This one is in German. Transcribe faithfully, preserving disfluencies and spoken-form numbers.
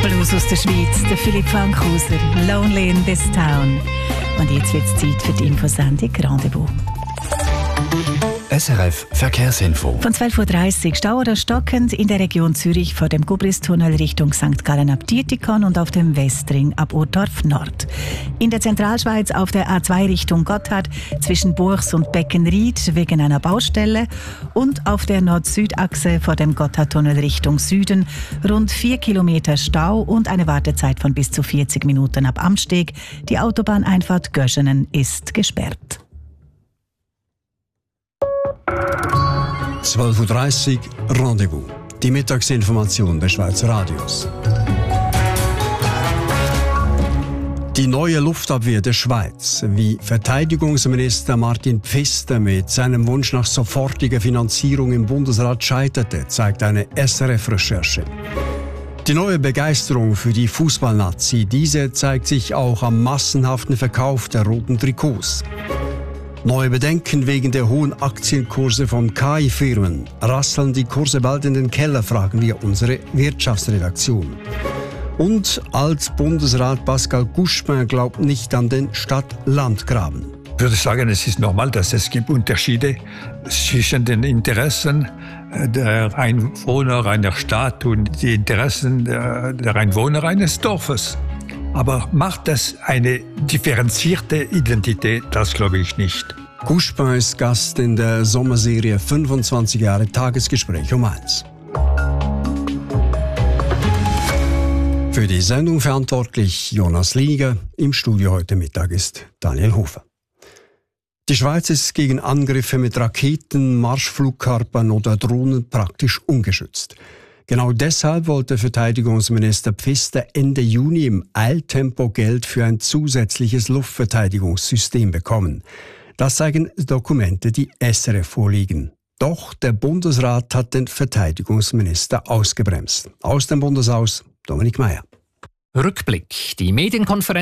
Blues aus der Schweiz, der Philipp Fankhauser, Lonely in this Town. Und jetzt wird es Zeit für die Infosendung Rendezvous. S R F Verkehrsinfo. Von zwölf Uhr dreißig Stau oder stockend in der Region Zürich vor dem Gubristunnel Richtung Sankt Gallen ab Dietikon und auf dem Westring ab Urdorf Nord. In der Zentralschweiz auf der A zwei Richtung Gotthard zwischen Buchs und Beckenried wegen einer Baustelle und auf der Nord-Süd-Achse vor dem Gotthardtunnel Richtung Süden rund vier Kilometer Stau und eine Wartezeit von bis zu vierzig Minuten ab Amsteg. Die Autobahneinfahrt Göschenen ist gesperrt. zwölf Uhr dreißig Rendezvous. Die Mittagsinformation des Schweizer Radios. Die neue Luftabwehr der Schweiz, wie Verteidigungsminister Martin Pfister mit seinem Wunsch nach sofortiger Finanzierung im Bundesrat scheiterte, zeigt eine S R F-Recherche. Die neue Begeisterung für die Fußballnazi, diese zeigt sich auch am massenhaften Verkauf der roten Trikots. Neue Bedenken wegen der hohen Aktienkurse von K I-Firmen. Rasseln die Kurse bald in den Keller, fragen wir unsere Wirtschaftsredaktion. Und Altbundesrat Pascal Couchepin glaubt nicht an den Stadt-Land-Graben. Ich würde sagen, es ist normal, dass es gibt Unterschiede zwischen den Interessen der Einwohner einer Stadt und die Interessen der, der Einwohner eines Dorfes. Aber macht das eine differenzierte Identität? Das glaube ich nicht. Couchepin ist Gast in der Sommerserie fünfundzwanzig Jahre Tagesgespräch um eins. Für die Sendung verantwortlich Jonas Lieger. Im Studio heute Mittag ist Daniel Hofer. Die Schweiz ist gegen Angriffe mit Raketen, Marschflugkörpern oder Drohnen praktisch ungeschützt. Genau deshalb wollte Verteidigungsminister Pfister Ende Juni im Eiltempo Geld für ein zusätzliches Luftverteidigungssystem bekommen. Das zeigen Dokumente, die S R F vorliegen. Doch der Bundesrat hat den Verteidigungsminister ausgebremst. Aus dem Bundeshaus Dominik Meier. Rückblick. Die Medienkonferenz